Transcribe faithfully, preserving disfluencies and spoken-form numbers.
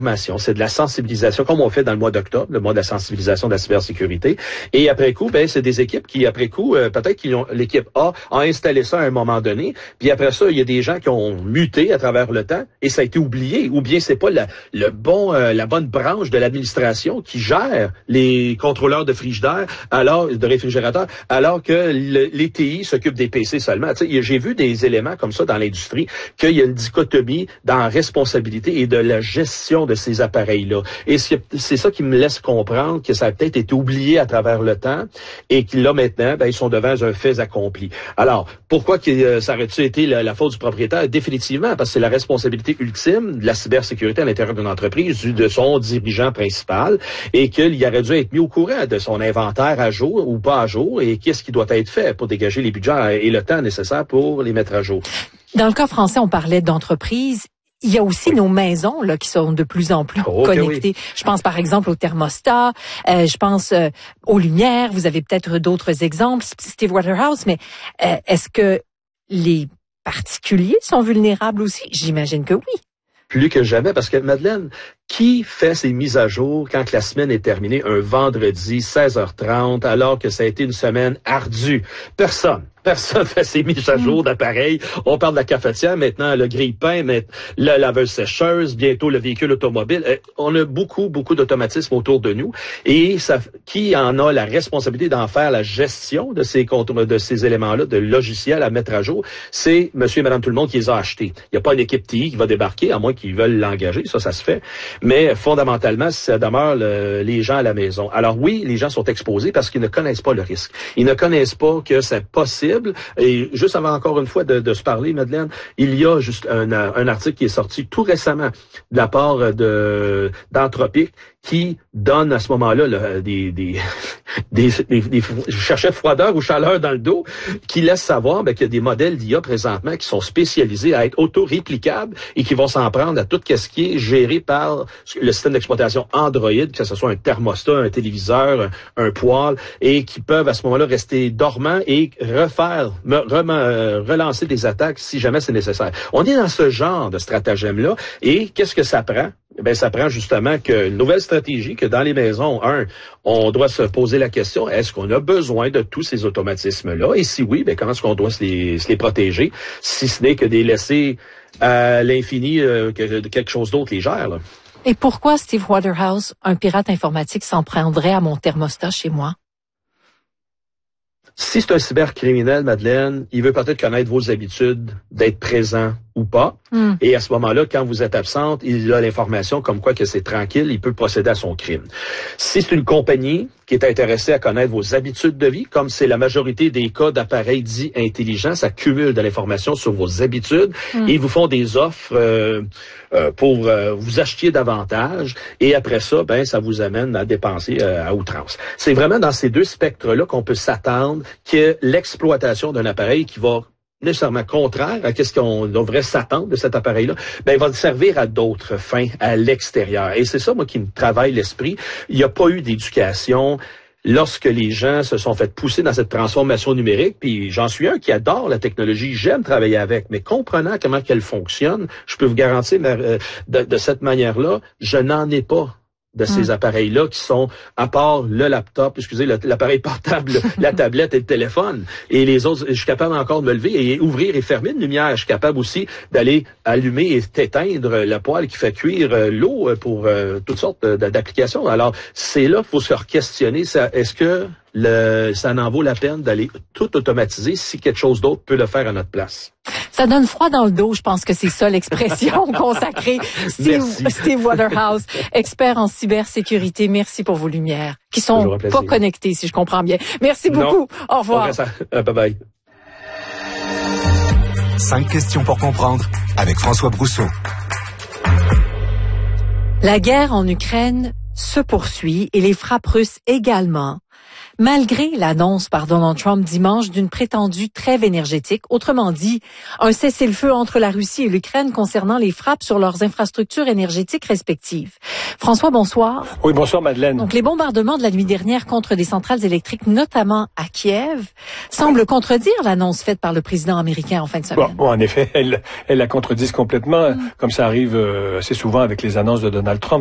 C'est de la sensibilisation, comme on fait dans le mois d'octobre, le mois de la sensibilisation de la cybersécurité. Et après coup, ben c'est des équipes qui, après coup, euh, peut-être qu'ils ont l'équipe A a installé ça à un moment donné. Puis après ça, il y a des gens qui ont muté à travers le temps et ça a été oublié. Ou bien c'est pas la, le bon, euh, la bonne branche de l'administration qui gère les contrôleurs de frigidaire, alors de réfrigérateurs, alors que le, les T I s'occupent des P C seulement. Tu sais, j'ai vu des éléments comme ça dans l'industrie qu'il y a une dichotomie dans la responsabilité et de la gestion de de ces appareils-là. Et c'est ça qui me laisse comprendre que ça a peut-être été oublié à travers le temps et que là, maintenant, ben, ils sont devant un fait accompli. Alors, pourquoi que ça aurait-il été la, la faute du propriétaire? Définitivement, parce que c'est la responsabilité ultime de la cybersécurité à l'intérieur d'une entreprise, de son dirigeant principal, et qu'il aurait dû être mis au courant de son inventaire à jour ou pas à jour, et qu'est-ce qui doit être fait pour dégager les budgets et le temps nécessaire pour les mettre à jour. Dans le cas français, on parlait d'entreprise. Il y a aussi oui. nos maisons là qui sont de plus en plus oh, connectées. Oui. Je pense par exemple au thermostat, euh, je pense euh, aux lumières. Vous avez peut-être d'autres exemples, Steve Waterhouse, mais euh, est-ce que les particuliers sont vulnérables aussi? J'imagine que oui. Plus que jamais, parce que Madeleine, qui fait ses mises à jour quand la semaine est terminée un vendredi seize heures trente alors que ça a été une semaine ardue? Personne. Personne fait ses mises à jour d'appareils. On parle de la cafetière, maintenant le grille-pain, la laveuse sécheuse, bientôt le véhicule automobile. On a beaucoup, beaucoup d'automatismes autour de nous. Et ça, qui en a la responsabilité d'en faire la gestion de ces de ces éléments-là, de logiciels à mettre à jour? C'est monsieur et madame tout le monde qui les a achetés. Il n'y a pas une équipe T I qui va débarquer, à moins qu'ils veulent l'engager. Ça, ça se fait. Mais fondamentalement, ça demeure le, les gens à la maison. Alors oui, les gens sont exposés parce qu'ils ne connaissent pas le risque. Ils ne connaissent pas que c'est possible. Et juste avant encore une fois de, de se parler, Madeleine, il y a juste un, un article qui est sorti tout récemment de la part de d'Anthropic qui donne à ce moment-là là, des, des, des, des, des... Je cherchais froideur ou chaleur dans le dos, qui laisse savoir ben, qu'il y a des modèles d'I A présentement qui sont spécialisés à être auto-réplicables et qui vont s'en prendre à tout ce qui est géré par le système d'exploitation Android, que ce soit un thermostat, un téléviseur, un, un poêle, et qui peuvent à ce moment-là rester dormants et refaire, me, re, euh, relancer des attaques si jamais c'est nécessaire. On est dans ce genre de stratagème-là, et qu'est-ce que ça prend? Ben, ça prend justement que une nouvelle stratégie, que dans les maisons, un, on doit se poser la question, est-ce qu'on a besoin de tous ces automatismes-là? Et si oui, ben, comment est-ce qu'on doit se les, se les protéger? Si ce n'est que des laisser à l'infini, euh, que quelque chose d'autre les gère, là. Et pourquoi, Steve Waterhouse, un pirate informatique s'en prendrait à mon thermostat chez moi? Si c'est un cybercriminel, Madeleine, il veut peut-être connaître vos habitudes, d'être présent ou pas. Mm. Et à ce moment-là, quand vous êtes absente, il a l'information comme quoi que c'est tranquille, il peut procéder à son crime. Si c'est une compagnie qui est intéressée à connaître vos habitudes de vie, comme c'est la majorité des cas d'appareils dits intelligents, ça cumule de l'information sur vos habitudes mm. et ils vous font des offres euh, euh, pour euh, vous achetiez davantage et après ça, ben ça vous amène à dépenser euh, à outrance. C'est vraiment dans ces deux spectres-là qu'on peut s'attendre que l'exploitation d'un appareil qui va nécessairement contraire à ce qu'on devrait s'attendre de cet appareil-là, ben, il va servir à d'autres fins à l'extérieur. Et c'est ça, moi, qui me travaille l'esprit. Il n'y a pas eu d'éducation lorsque les gens se sont fait pousser dans cette transformation numérique, puis j'en suis un qui adore la technologie, j'aime travailler avec, mais comprenant comment qu'elle fonctionne, je peux vous garantir, de, de cette manière-là, je n'en ai pas de ces hum. appareils-là qui sont, à part le laptop, excusez, le, l'appareil portable, la tablette et le téléphone. Et les autres, je suis capable encore de me lever et ouvrir et fermer une lumière. Je suis capable aussi d'aller allumer et éteindre la poêle qui fait cuire euh, l'eau pour euh, toutes sortes de, d'applications. Alors, c'est là qu'il faut se questionner. Ça, est-ce que le, ça en vaut la peine d'aller tout automatiser si quelque chose d'autre peut le faire à notre place? Ça donne froid dans le dos, je pense que c'est ça l'expression consacrée. Steve, Steve Waterhouse, expert en cybersécurité, merci pour vos lumières, qui sont pas connectées, si je comprends bien. Merci beaucoup. Non. Au revoir. Euh, bye bye. Cinq questions pour comprendre avec François Brousseau. La guerre en Ukraine se poursuit et les frappes russes également. malgré l'annonce par Donald Trump dimanche d'une prétendue trêve énergétique, autrement dit, un cessez-le-feu entre la Russie et l'Ukraine concernant les frappes sur leurs infrastructures énergétiques respectives. François, bonsoir. Oui, bonsoir Madeleine. Donc, les bombardements de la nuit dernière contre des centrales électriques, notamment à Kiev, semblent contredire l'annonce faite par le président américain en fin de semaine. Bon, en effet, elle, elle la contredisent complètement, mm. comme ça arrive euh, assez souvent avec les annonces de Donald Trump.